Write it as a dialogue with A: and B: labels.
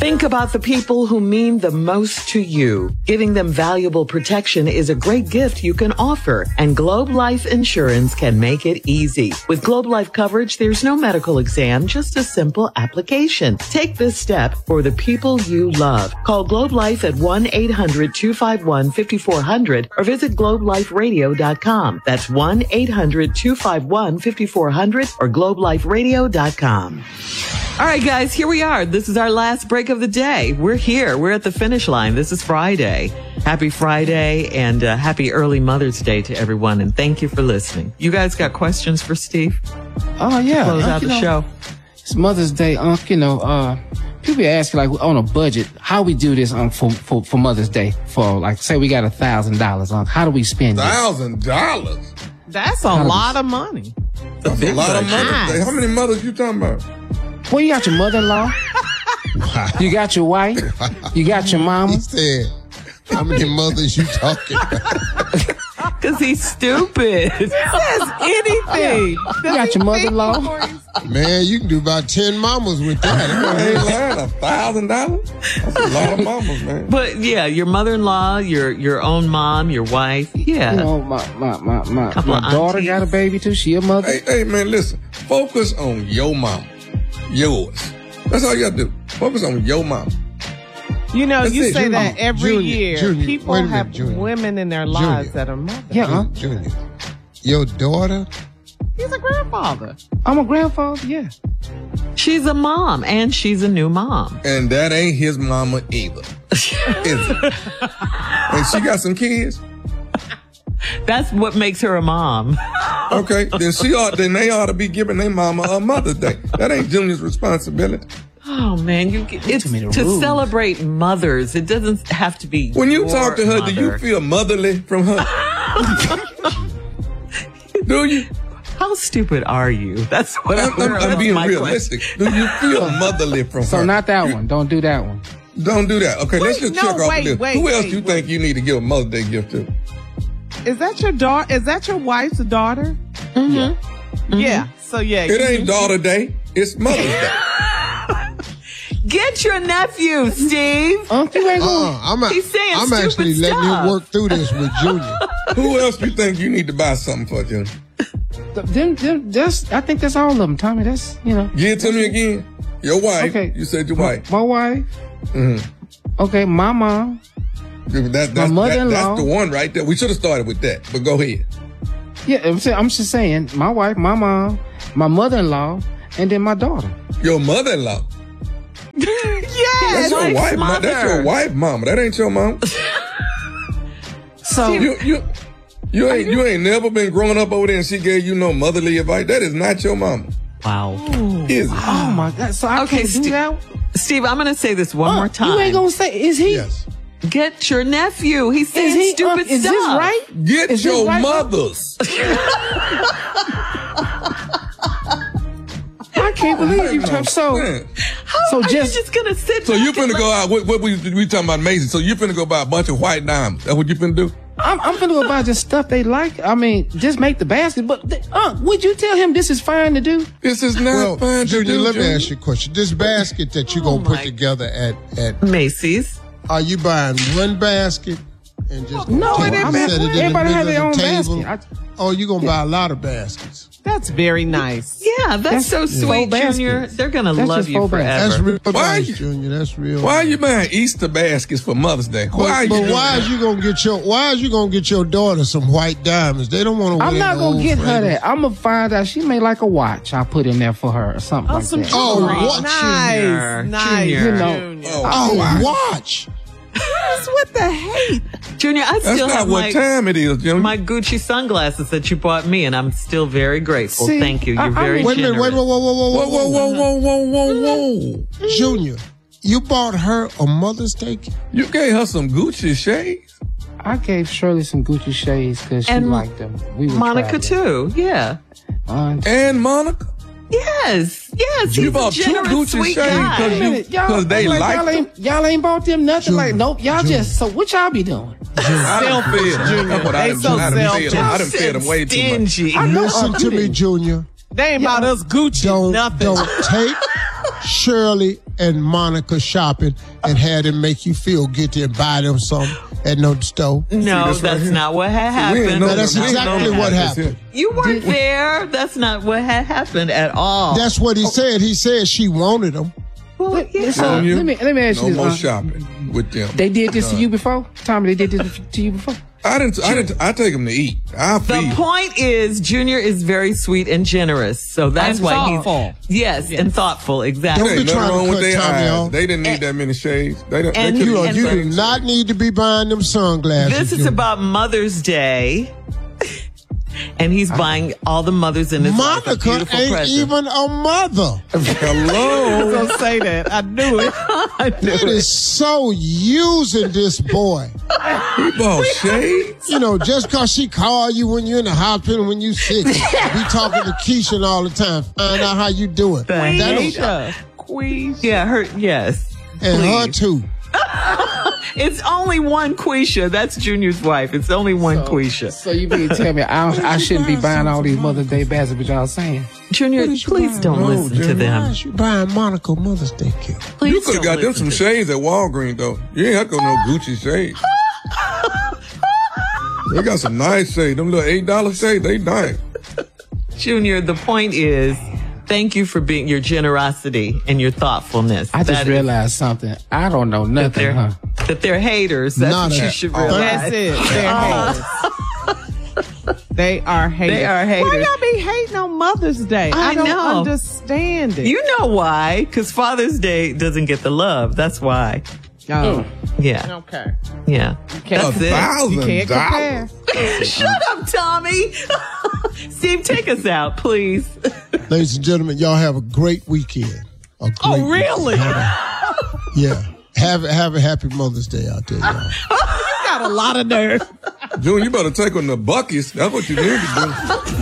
A: Think about the people who mean the most to you. Giving them valuable protection is a great gift you can offer, and Globe Life Insurance can make it easy. With Globe Life coverage, there's no medical exam, just a simple application. Take this step for the people you love. Call Globe Life at 1-800-251-5400 or visit globeliferadio.com. That's 1-800-251-5400 or globeliferadio.com. All right, guys, here we are. This is our last break of the day. We're here. We're at the finish line. This is Friday. Happy Friday and happy early Mother's Day to everyone. And thank you for listening. You guys got questions for Steve?
B: Oh, yeah.
A: Close out the show.
B: It's Mother's Day, people ask, like, on a budget, how we do this, for Mother's Day. For, like, say we got $1,000, how do we spend it?
C: $1,000?
D: That's a lot of money.
C: That's a lot of money. How many mothers you talking about?
B: Well, you got your mother-in-law. You got your wife. You got your mama.
E: He said, how many mothers you talking about?
A: Because he's stupid.
D: He says anything.
B: You got your mother-in-law.
E: Man, you can do about 10 mamas with that.
C: $1,000? That's a lot of mamas, man.
A: But yeah, your mother-in-law, your own mom, your wife. Yeah.
B: You know, my daughter got a baby too. She a mother.
C: Hey, man, listen. Focus on your mama. Yours. That's all you gotta do. Focus on your mama.
D: You know,
C: That's
D: you
C: it,
D: say
C: Junior.
D: that every year.
E: Junior,
D: People
E: wait a minute,
D: have
E: Junior.
D: women in their lives that are mothers.
B: Yeah,
E: Junior, your daughter?
D: He's a grandfather.
B: I'm a grandfather, yeah.
A: She's a mom, and she's a new mom.
C: And that ain't his mama either. Is it? And she got some kids?
A: That's what makes her a mom.
C: Okay, then they ought to be giving their mama a Mother's Day. That ain't Junior's responsibility.
A: Oh man, it's to
B: rules.
A: celebrate mothers. It doesn't have to be.
C: When you
A: your
C: talk to her,
A: mother.
C: do you feel motherly from her? Do you?
A: How stupid are you? That's what
C: I'm being
A: my
C: realistic. Do you feel motherly from her?
B: So not that one. Don't do that one.
C: Don't do that. Okay, let's just check off the list. Who else you
D: wait.
C: think you need to give a Mother's Day gift to?
D: Is that your daughter? Is that your wife's daughter?
A: Mhm.
D: Yeah. So yeah.
C: It ain't Daughter Day. It's Mother's Day.
A: Get your nephew, Steve.
B: You ain't gonna.
A: He's saying
E: I'm
A: stupid
E: actually letting
A: stuff.
E: you work through this with Junior.
C: Who else you think you need to buy something for, Junior?
B: I think that's all of them, Tommy. That's, you know.
C: Give it to me again. Your wife.
B: Okay.
C: You said your wife.
B: My wife.
C: Mm-hmm.
B: Okay, my mom.
C: That's
B: My mother-in-law.
C: that's the one right there. We should have started with that, but go ahead.
B: Yeah, I'm just saying, my wife, my mom, my mother-in-law, and then my daughter.
C: Your mother-in-law.
D: Yes.
C: That's your wife.
A: mother.
C: That's your wife, mama. That ain't your mom.
B: So
C: You ain't never been growing up over there and she gave you no motherly advice. That is not your mama.
A: Wow.
C: Is it?
B: oh my God, so I
A: Okay,
B: can't do that.
A: Steve, I'm going to say this one more time.
B: You ain't gonna say, is he?
E: Yes.
A: Get your nephew. He's saying
B: Is he?
A: stupid
B: Is
A: stuff.
B: this right?
C: Get
B: Is this
C: your
B: right?
C: mothers.
B: I can't believe you. So
C: Man.
A: How are you just going to sit
C: So
A: back
C: you
A: and
C: finna
A: let-
C: go out, what we talking about Mason. So you finna go buy a bunch of white diamonds. That's what you finna do?
B: I'm finna go buy just stuff they like. I mean, just make the basket. But would you tell him this is fine to do?
C: This is not
E: Well,
C: fun to
E: Junior,
C: do,
E: let me
C: Junior.
E: ask you a question. This basket that you're going to put together at
A: Macy's.
E: are you buying one basket and just
B: No,
E: take
B: it ain't
E: set it in the
B: everybody
E: middle
B: have their
E: of
B: own
E: the table?
B: basket.
E: Or you going to buy a lot of baskets?
D: That's very nice.
A: Yeah, that's so sweet,
B: baskets.
A: Junior. They're going to
B: That's
A: love
B: just
A: you
B: full baskets.
E: That's
A: forever.
E: real
C: Why
E: nice,
C: you-
E: Junior. That's real.
C: Why are you buying Easter baskets for Mother's Day? Why
E: But why is you gonna get your daughter some white diamonds? They don't want to.
B: I'm not gonna get her that. I'm gonna find out she may like a watch. I put in there for her or something like
D: Some
B: that.
E: Oh,
D: jewelry.
E: what?
D: Nice. Nice.
A: Junior.
B: You know.
D: Junior.
E: Oh, watch.
D: What's with the hate?
A: Junior, I
C: That's
A: still
C: not
A: have
C: what time it is, Junior.
A: my Gucci sunglasses that you bought me, and I'm still very grateful.
B: See,
A: Thank you. You're
B: I
A: very
B: mean-
E: Wait a minute.
A: generous.
C: Whoa.
E: Junior, you bought her a Mother's Day.
C: You gave her some Gucci shades?
B: I gave Shirley some Gucci shades because she
A: And
B: liked them. We were
A: Monica,
B: traveling.
A: too. Yeah.
C: And Monica?
A: Yes. Yes.
C: You
A: He's
C: bought
A: a
C: two
A: generous,
C: Gucci
A: sweet
C: shades
A: guy.
C: because you-
B: Y'all-
C: 'cause they
B: like,
C: like
B: y'all ain't bought them nothing.
E: Junior,
B: Like, nope, y'all
E: Junior.
B: just, so what y'all be doing?
C: I done fed them. That's what I
D: They
C: done
D: so
C: I done fed
D: selfish.
C: them. I done fed them way too much.
A: Stingy.
B: I know,
E: Listen to me, Junior.
D: They ain't about us Gucci. Nothing.
E: Don't take Shirley and Monica shopping and had them make you feel guilty and buy them something at no store?
A: No,
C: this right
A: that's
C: here.
A: not what had
C: We ain't
A: happened.
C: know
E: Now, that's
C: that.
E: exactly what happened.
A: You weren't there. That's not what had happened at all.
E: That's what he said. He said she wanted them.
A: well, yeah.
B: So
C: Junior,
B: let me ask
C: no
B: you
C: more
B: this.
C: shopping with them.
B: They did this to you before? Tommy, they did this to you before?
C: I take them to eat. I
A: The
C: feed.
A: point is, Junior is very sweet and generous, so that's
D: And
A: why
D: thoughtful.
A: Yes, and thoughtful, exactly.
E: Don't
C: Ain't
E: be
C: nothing
E: trying to
C: wrong with
E: cut
C: their
E: Tommy
C: eyes.
E: off.
C: They didn't need that many shades. They could've
A: and
C: used
A: you-
C: the
E: You
C: same
E: do not need to be buying them sunglasses.
A: This is
E: Junior.
A: about Mother's Day, and he's buying all the mothers in his life a
E: Monica
A: beautiful
E: ain't
A: present.
E: even a mother.
C: Hello.
D: Don't say that. I knew it.
E: It is so using this boy.
C: He bought shades.
E: You know, just because she called you when you're in the hospital, when you sick, be talking to Keisha all the time, find out how you doing. That don't-
D: Queisha. Queisha.
A: Yeah, her. Yes,
E: and her
A: please.
E: too.
A: It's only one Queisha. That's Junior's wife. It's only one Queisha.
B: So you mean to tell me I shouldn't be buying all these Mother's Day baskets, what y'all saying?
A: Junior, please don't
E: No,
A: listen to
E: Junior, Why
A: them.
E: is you buying Monica Mother's Day gift?
A: Please
C: You could have
A: don't
C: got them
A: listen
C: some
A: to
C: shades at Walgreens, though. You ain't have to go no Gucci shades. They got some nice shades. Them little $8 shades, they nice.
A: Junior, the point is, thank you for being your generosity and your thoughtfulness.
B: I just
A: That is-
B: realized something. I don't know nothing, huh?
A: that they're haters. That's
E: None
A: what
E: of
A: you
E: that.
A: should
E: Oh.
A: realize.
D: That's it. They're haters. They are haters.
A: They are
D: Why
A: haters.
D: y'all be hating on Mother's Day?
A: I
D: don't
A: know.
D: understand it.
A: You know why? Because Father's Day doesn't get the love. That's why.
D: Oh,
A: Yeah,
D: okay.
A: yeah. That's it.
D: You can't compare.
C: $1,000.
A: Shut up, Tommy. Steve, take us out, please.
E: Ladies and gentlemen, y'all have a great weekend. A great
A: Oh, really?
E: Yeah. Have a happy Mother's Day out there, y'all.
D: Got a lot of nerve.
C: June, you better take on the buckets. That's what you need to do.